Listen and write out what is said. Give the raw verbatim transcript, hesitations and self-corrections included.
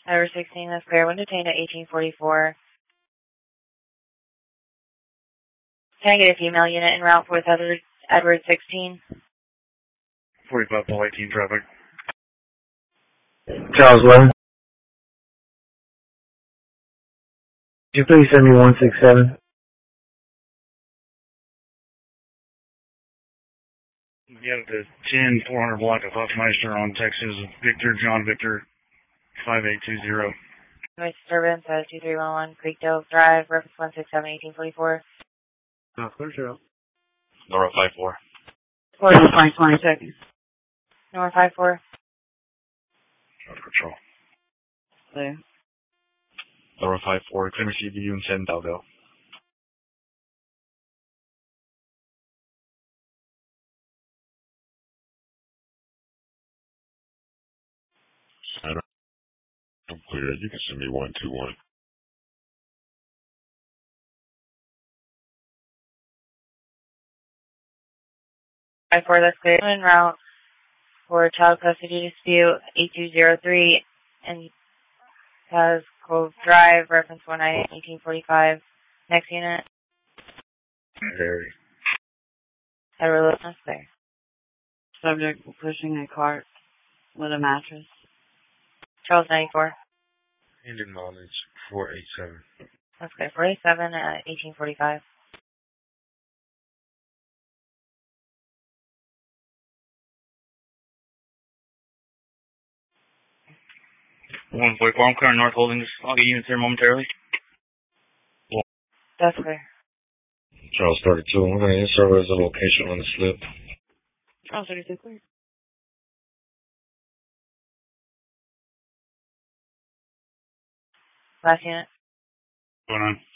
Tower sixteen, that's clear. When detained at eighteen forty-four. Can I get a female unit en route with Edward, Edward sixteen? forty-five, Paul eighteen traffic. Charles eleven. Could you please send me one six seven? Yeah, the ten four hundred block of Huffmeister on Texas, Victor, John Victor, five eight two zero. Noise disturbance at two three one one Creekdale Drive, reference one six seven, eighteen forty-four. No, clear zero. Nora five four. forty-five, twenty seconds. Nora five four. Patrol. Clear. Nora five four, Clear C B U and San Dalville. I'm clear. You can send me one two one. five four, that's clear. En route for child custody dispute eight two zero three and has Cove Drive, reference one nine eight, eighteen forty-five. Next unit. Harry. Edward, that's there. Subject pushing a cart with a mattress. Charles ninety-four. Indian knowledge four eight seven. That's clear. forty-seven at eighteen forty-five. one forty-four, I'm clearing North Holdings. I'll get units here momentarily. That's clear. Charles thirty-two. I'm going to insert as a location on the slip. Charles thirty-two, clear. Last unit. Going on.